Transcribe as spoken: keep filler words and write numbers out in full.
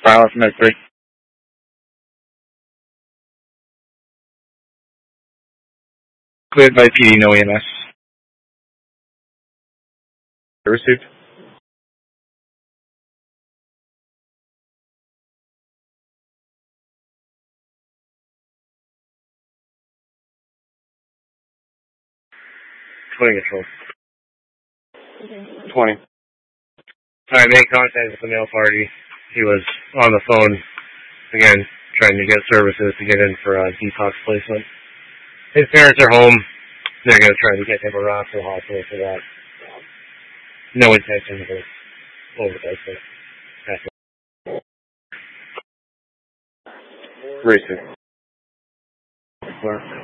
Silence Med three. Cleared by P D, no E M S. Received. twenty control. twenty. Alright, made contact with the male party. He was on the phone, again, trying to get services to get in for a detox placement. His parents are home. They're going to try to get him around to the hospital for that. No intention of overdose. Racing.